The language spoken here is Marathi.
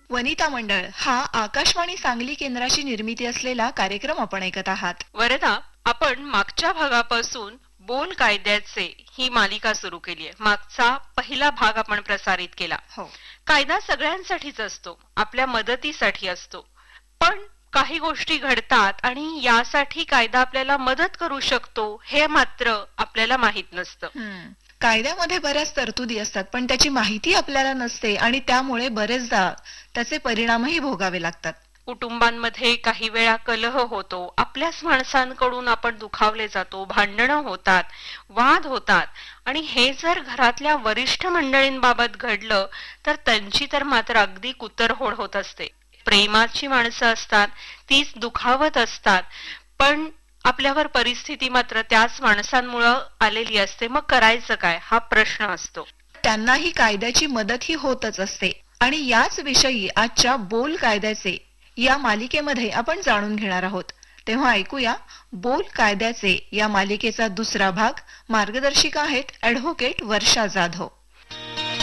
वनिता मंडळ हा आकाशवाणी सांगली केंद्राची निर्मिती असलेला कार्यक्रम आपण ऐकत आहात. वरदा, आपण मागच्या भागापासून बोल कायद्याचे ही मालिका सुरू केली आहे. मागचा पहिला भाग आपण प्रसारित केला. हो, कायदा सगळ्यांसाठीच असतो, आपल्या मदतीसाठी असतो. पण काही गोष्टी घडतात आणि यासाठी कायदा आपल्याला मदत करू शकतो हे मात्र आपल्याला माहित नसतं. कायद्यामध्ये बऱ्याच तरतुदी असतात, पण त्याची माहिती आपल्याला नसते आणि त्यामुळे बरेचदा त्याचे परिणामही भोगावे लागतात. कुटुंबांमध्ये काही वेळा कलह होतो, आपल्याच माणसांकडून आपण दुखावले जातो, भांडणं होतात, वाद होतात. आणि हे जर घरातल्या वरिष्ठ मंडळींबाबत घडलं तर त्यांची तर मात्र अगदी कुतरहोड होत असते. प्रेमाची माणसं असतात, तीच दुखावत असतात, पण आपल्यावर परिस्थिती मात्र त्याच माणसांमुळे आलेली असते. मग करायचं काय हा प्रश्न असतो. त्यांनाही कायद्याची मदत ही होतच असते आणि याच विषयी आजच्या बोल कायद्याचे या मालिकेमध्ये आपण जाणून घेणार आहोत. तेव्हा ऐकूया बोल कायद्याचे या मालिकेचा दुसरा भाग. मार्गदर्शिका आहेत ॲडव्होकेट वर्षा जाधव.